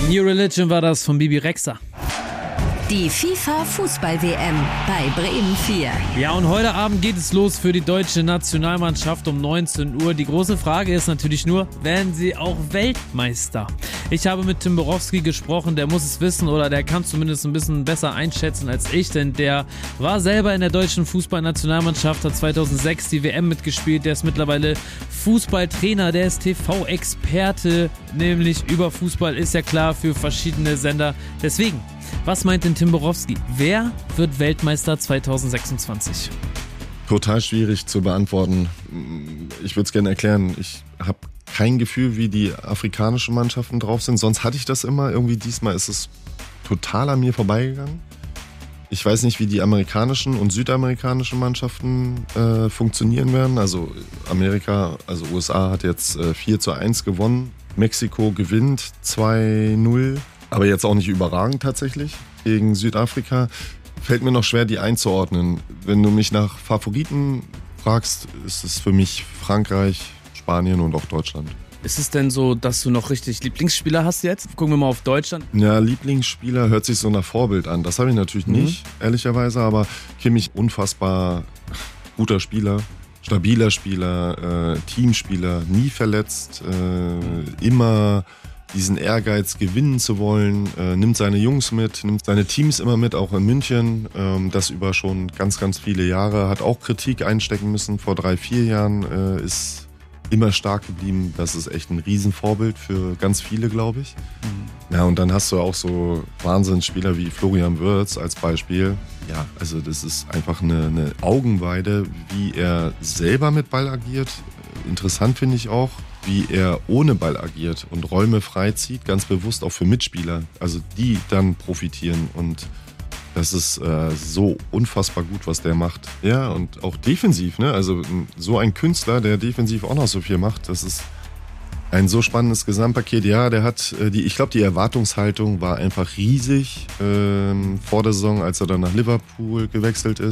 New Religion war das von Bibi Rexha. Die FIFA-Fußball-WM bei Bremen 4. Ja, und heute Abend geht es los für die deutsche Nationalmannschaft um 19 Uhr. Die große Frage ist natürlich nur, werden sie auch Weltmeister? Ich habe mit Tim Borowski gesprochen, der muss es wissen oder der kann zumindest ein bisschen besser einschätzen als ich, denn der war selber in der deutschen Fußballnationalmannschaft, hat 2006 die WM mitgespielt, der ist mittlerweile Fußballtrainer, der ist TV-Experte, nämlich über Fußball, ist ja klar, für verschiedene Sender. Deswegen, was meint denn Tim Borowski? Wer wird Weltmeister 2026? Total schwierig zu beantworten. Ich würde es gerne erklären. Ich habe kein Gefühl, wie die afrikanischen Mannschaften drauf sind. Sonst hatte ich das immer. Irgendwie diesmal ist es total an mir vorbeigegangen. Ich weiß nicht, wie die amerikanischen und südamerikanischen Mannschaften funktionieren werden. Also Amerika, also USA hat jetzt 4:1 gewonnen. Mexiko gewinnt 2:0. Aber jetzt auch nicht überragend tatsächlich gegen Südafrika. Fällt mir noch schwer, die einzuordnen. Wenn du mich nach Favoriten fragst, ist es für mich Frankreich, Spanien und auch Deutschland. Ist es denn so, dass du noch richtig Lieblingsspieler hast jetzt? Gucken wir mal auf Deutschland. Ja, Lieblingsspieler hört sich so nach Vorbild an. Das habe ich natürlich nicht, ehrlicherweise. Aber Kimmich, unfassbar guter Spieler, stabiler Spieler, Teamspieler, nie verletzt, immer diesen Ehrgeiz gewinnen zu wollen, nimmt seine Jungs mit, nimmt seine Teams immer mit, auch in München, das über schon ganz, ganz viele Jahre, hat auch Kritik einstecken müssen vor 3-4 Jahren, ist immer stark geblieben. Das ist echt ein Riesenvorbild für ganz viele, glaube ich. Ja, und dann hast du auch so Wahnsinnsspieler wie Florian Wirtz als Beispiel. Ja, also das ist einfach eine Augenweide, wie er selber mit Ball agiert. Interessant finde ich auch, wie er ohne Ball agiert und Räume freizieht, ganz bewusst auch für Mitspieler, also die dann profitieren, und das ist so unfassbar gut, was der macht. Ja, und auch defensiv, ne? Also so ein Künstler, der defensiv auch noch so viel macht, das ist ein so spannendes Gesamtpaket. Ja, der hat ich glaube, die Erwartungshaltung war einfach riesig vor der Saison, als er dann nach Liverpool gewechselt ist.